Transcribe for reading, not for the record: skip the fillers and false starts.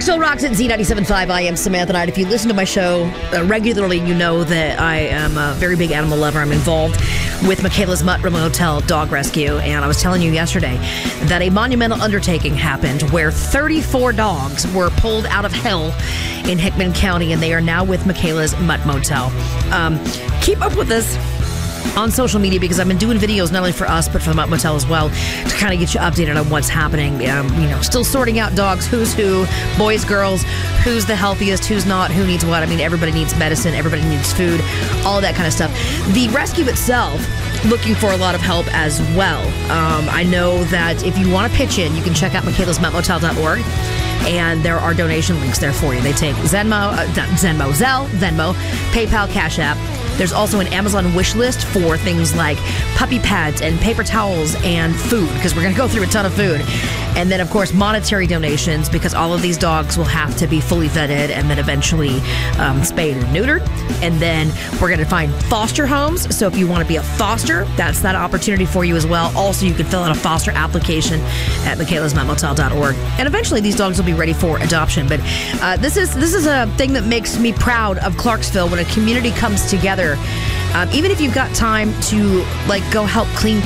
Clarksville Rocks at Z97.5. I am Samantha Knight. If you listen to my show regularly, you know that I am a very big animal lover. I'm involved with Michaela's Mutt Motel Dog Rescue, and I was telling you yesterday that a monumental undertaking happened where 34 dogs were pulled out of hell in Hickman County, and they are now with Michaela's Mutt Motel. Keep up with this on social media because I've been doing videos not only for us but for the Mutt Motel as well to kind of get you updated on what's happening. Still sorting out dogs, who's who, boys, girls, who's the healthiest, who's not, who needs what. I mean, everybody needs medicine, everybody needs food, all that kind of stuff. The rescue itself looking for a lot of help as well. I know that if you want to pitch in, you can check out michaelasmuttmotel.org. And there are donation links there for you. They take Zelle, Venmo, PayPal, Cash App. There's also an Amazon wish list for things like puppy pads and paper towels and food, because we're going to go through a ton of food. And then, of course, monetary donations, because all of these dogs will have to be fully vetted and then eventually spayed and neutered. And then we're going to find foster homes. So if you want to be a foster, that's that opportunity for you as well. Also, you can fill out a foster application at michaelasmuttmotel.org. And eventually these dogs will be ready for adoption. But this is a thing that makes me proud of Clarksville when a community comes together. Even if you've got time to go help clean